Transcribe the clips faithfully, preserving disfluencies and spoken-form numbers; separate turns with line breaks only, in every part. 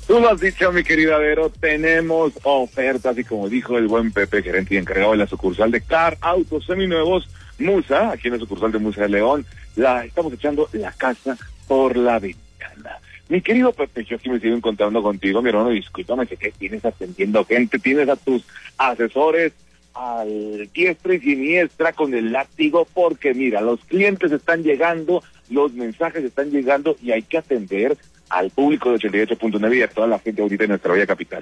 Tú lo has dicho, mi querida Vero, tenemos ofertas y como dijo el buen Pepe, gerente y encargado de la sucursal de Car Autos Seminuevos, Musa, aquí en la sucursal de Musa de León, la estamos echando la casa por la ventana. Mi querido Pepe, yo aquí me sigo encontrando contigo, mi hermano, discúlpame, que tienes atendiendo gente, tienes a tus asesores al diestra y siniestra con el látigo, porque mira, los clientes están llegando, los mensajes están llegando y hay que atender al público de ochenta y ocho punto nueve y a toda la gente ahorita en nuestra bella capital.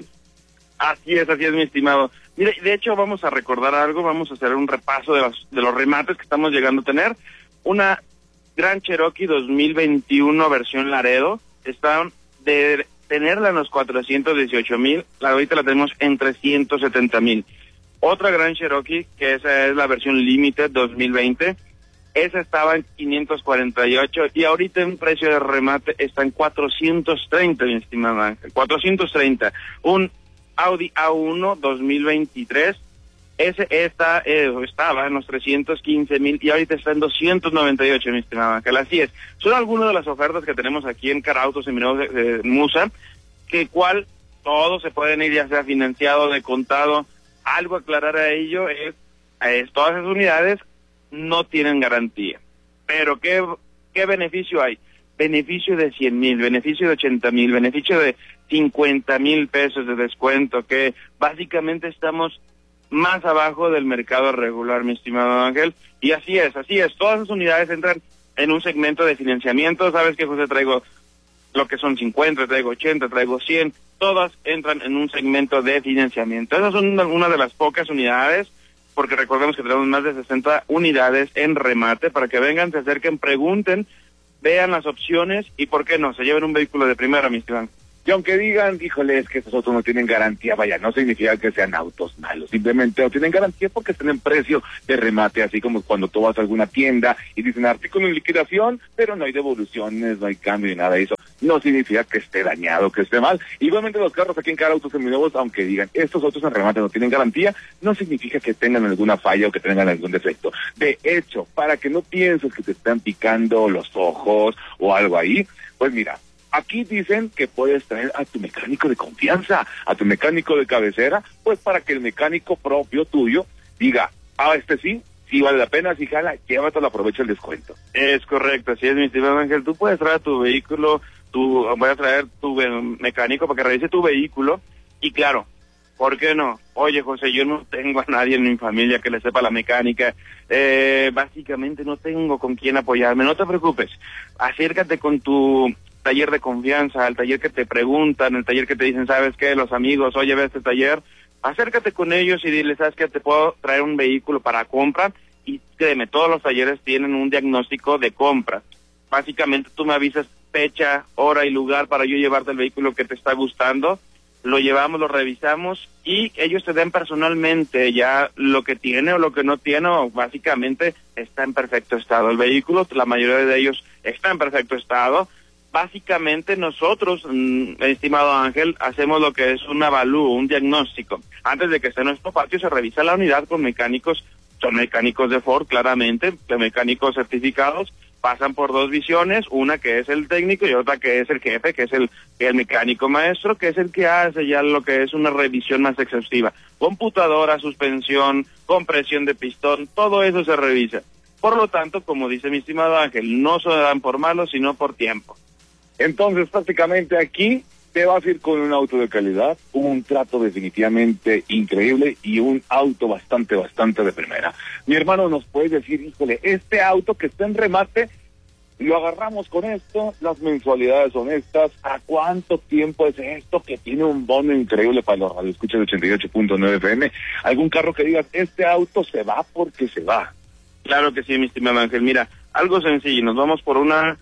Así es, así es, mi estimado. Mire, de hecho vamos a recordar algo, vamos a hacer un repaso de los, de los remates que estamos llegando a tener. Una Gran Cherokee dos mil veintiuno versión Laredo, está de tenerla en los cuatrocientos dieciocho mil, ahorita la tenemos en trescientos setenta mil. Otra Gran Cherokee, que esa es la versión Limited dos mil veinte, esa estaba en quinientos cuarenta y ocho y ahorita en precio de remate está en cuatrocientos treinta, mi estimado Ángel, cuatrocientos treinta. Un Audi A uno dos mil veintitrés, ese está, eh, estaba en los trescientos quince mil y ahorita está en doscientos noventa y ocho, mi estimado Ángel. Así es, son algunas de las ofertas que tenemos aquí en Car Autos Seminuevos de, de Musa, que cual todos se pueden ir ya sea financiado, de contado. Algo a aclarar a ello es, es todas esas unidades no tienen garantía. Pero ¿qué, qué beneficio hay? Beneficio de cien mil, beneficio de ochenta mil, beneficio de cincuenta mil pesos de descuento, que básicamente estamos más abajo del mercado regular, mi estimado Ángel. Y así es, así es. Todas esas unidades entran en un segmento de financiamiento. Sabes que, José, traigo lo que son cincuenta, traigo ochenta, traigo cien. Todas entran en un segmento de financiamiento. Esas son una de las pocas unidades, porque recordemos que tenemos más de sesenta unidades en remate, para que vengan, se acerquen, pregunten, vean las opciones y, ¿por qué no?, se lleven un vehículo de primera, mi estimado.
Y aunque digan, híjole, es que estos autos no tienen garantía, vaya, no significa que sean autos malos, simplemente no tienen garantía porque están en precio de remate, así como cuando tú vas a alguna tienda y dicen artículo en liquidación, pero no hay devoluciones, no hay cambio ni nada de eso. No significa que esté dañado, que esté mal. Igualmente los carros aquí en Car Autos Seminuevos, aunque digan estos autos en remate no tienen garantía, no significa que tengan alguna falla o que tengan algún defecto. De hecho, para que no pienses que te están picando los ojos o algo ahí, pues mira, aquí dicen que puedes traer a tu mecánico de confianza, a tu mecánico de cabecera, pues para que el mecánico propio tuyo diga, ah, este sí, sí vale la pena, si jala, llévatelo, aprovecha el descuento.
Es correcto, así es, mi estimado Ángel. Tú puedes traer tu vehículo, tú voy a traer tu eh, mecánico para que revise tu vehículo y claro, ¿por qué no? Oye, José, yo no tengo a nadie en mi familia que le sepa la mecánica, eh, básicamente no tengo con quién apoyarme. No te preocupes, acércate con tu taller de confianza, al taller que te preguntan, el taller que te dicen, ¿sabes qué? Los amigos, oye, ve a este taller, acércate con ellos y dile, ¿sabes qué? Te puedo traer un vehículo para compra, y créeme, todos los talleres tienen un diagnóstico de compra. Básicamente tú me avisas fecha, hora y lugar para yo llevarte el vehículo que te está gustando, lo llevamos, lo revisamos y ellos te dan personalmente ya lo que tiene o lo que no tiene, o básicamente está en perfecto estado. El vehículo, la mayoría de ellos está en perfecto estado. Básicamente nosotros, mmm, estimado Ángel, hacemos lo que es un avalúo, un diagnóstico. Antes de que esté en nuestro patio se revisa la unidad con mecánicos, son mecánicos de Ford claramente, de mecánicos certificados, pasan por dos visiones, una que es el técnico y otra que es el jefe, que es el, el mecánico maestro, que es el que hace ya lo que es una revisión más exhaustiva. Computadora, suspensión, compresión de pistón, todo eso se revisa. Por lo tanto, como dice mi estimado Ángel, no se dan por malos, sino por tiempo.
Entonces, prácticamente aquí te vas a ir con un auto de calidad, un trato definitivamente increíble y un auto bastante, bastante de primera. Mi hermano nos puede decir, híjole, este auto que está en remate, lo agarramos con esto, las mensualidades son estas, ¿a cuánto tiempo es esto que tiene un bono increíble para los radioescuchas de ochenta y ocho punto nueve F M? ¿Algún carro que digas, este auto se va porque se va?
Claro que sí, mi estimado Ángel. Mira, algo sencillo, nos vamos por una...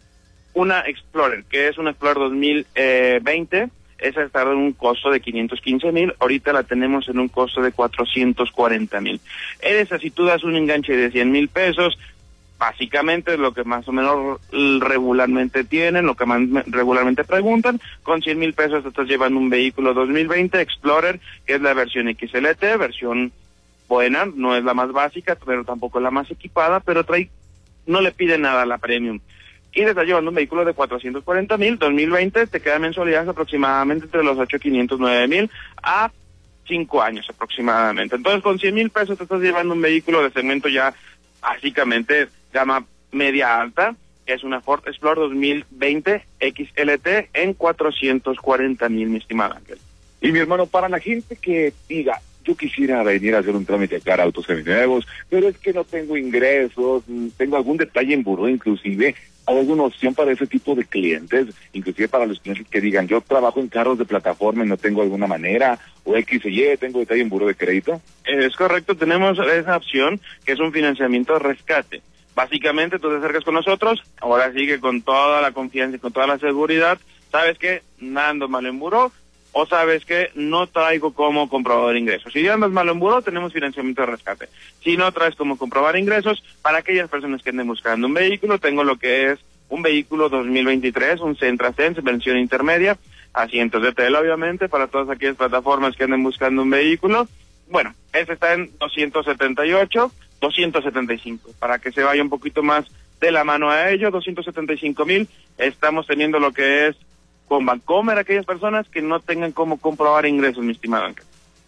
Una Explorer, que es una Explorer dos mil veinte, esa está en un costo de quinientos quince mil, ahorita la tenemos en un costo de cuatrocientos cuarenta mil. En esa, si tú das un enganche de cien mil pesos, básicamente es lo que más o menos regularmente tienen, lo que más regularmente preguntan, con cien mil pesos te estás llevando un vehículo dos mil veinte Explorer, que es la versión X L T, versión buena, no es la más básica, pero tampoco es la más equipada, pero trae, no le pide nada a la Premium. y te estás llevando un vehículo de cuatrocientos cuarenta mil, dos mil veinte, te quedan mensualidades aproximadamente entre los ocho mil quinientos, nueve mil a cinco años aproximadamente. Entonces, con cien mil pesos te estás llevando un vehículo de segmento ya básicamente gama media alta, que es una Ford Explorer dos mil veinte X L T en cuatrocientos cuarenta mil, mi estimado Ángel.
Y mi hermano, para la gente que diga, yo quisiera venir a hacer un trámite a Car Autos Seminuevos, pero es que no tengo ingresos, tengo algún detalle en buró inclusive, ¿hay alguna opción para ese tipo de clientes? Inclusive para los clientes que digan, yo trabajo en carros de plataforma y no tengo alguna manera, o X y Y, tengo detalle en buró de crédito.
Es correcto, tenemos esa opción que es un financiamiento de rescate. Básicamente tú te acercas con nosotros, ahora sí que con toda la confianza y con toda la seguridad, sabes que ando mal en buró, o sabes que no traigo cómo comprobar ingresos. Si ya andas mal en buró, tenemos financiamiento de rescate. Si no traes cómo comprobar ingresos, para aquellas personas que anden buscando un vehículo, tengo lo que es un vehículo dos mil veintitrés, un Sentra Sense, versión intermedia, asientos de tela obviamente, para todas aquellas plataformas que anden buscando un vehículo. Bueno, este está en doscientos setenta y ocho, doscientos setenta y cinco, para que se vaya un poquito más de la mano a ello, doscientos setenta y cinco mil, estamos teniendo lo que es con Bancomer, aquellas personas que no tengan cómo comprobar ingresos, mi estimado Ángel.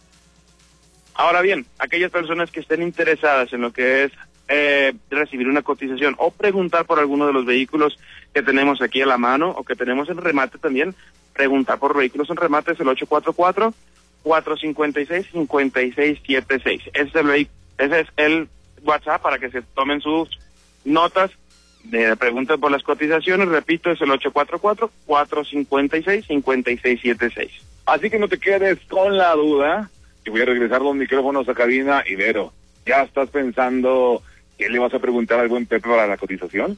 Ahora bien, aquellas personas que estén interesadas en lo que es eh, recibir una cotización o preguntar por alguno de los vehículos que tenemos aquí a la mano o que tenemos en remate también, preguntar por vehículos en remate es el ocho cuatro cuatro, cuatro cinco seis, cinco seis siete seis. Ese es el, ese es el WhatsApp para que se tomen sus notas de preguntas por las cotizaciones. Repito, es el ocho cuatro cuatro, cuatro cinco seis, cinco seis siete seis.
Así que no te quedes con la duda, y voy a regresar los micrófonos a cabina. Y Vero, ¿ya estás pensando qué le vas a preguntar al buen Pepe para la cotización?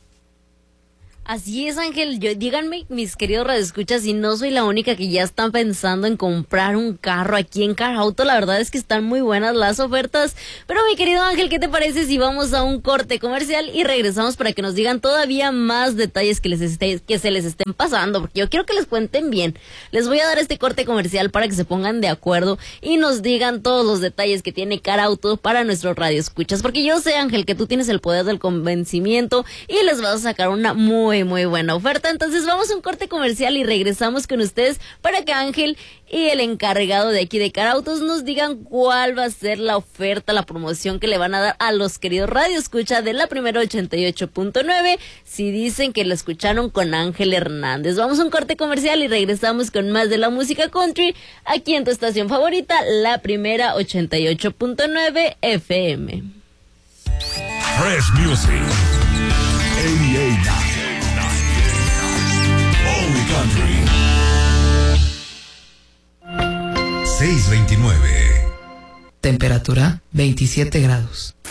Así es, Ángel. Yo, díganme, mis queridos radioescuchas, si no soy la única que ya están pensando en comprar un carro aquí en Car Auto. La verdad es que están muy buenas las ofertas. Pero, mi querido Ángel, ¿qué te parece si vamos a un corte comercial y regresamos para que nos digan todavía más detalles que les esté, que se les estén pasando? Porque yo quiero que les cuenten bien. Les voy a dar este corte comercial para que se pongan de acuerdo y nos digan todos los detalles que tiene Car Auto para nuestros radioescuchas. Porque yo sé, Ángel, que tú tienes el poder del convencimiento y les vas a sacar una muy Muy, muy buena oferta. Entonces vamos a un corte comercial y regresamos con ustedes para que Ángel y el encargado de aquí de Car Autos nos digan cuál va a ser la oferta, la promoción que le van a dar a los queridos radioescucha de la primera ochenta y ocho punto nueve si dicen que lo escucharon con Ángel Hernández. Vamos a un corte comercial y regresamos con más de la música country aquí en tu estación favorita, la primera ochenta y ocho punto nueve F M.
Fresh Music ochenta y ocho. Country seiscientos veintinueve.
Temperatura veintisiete grados.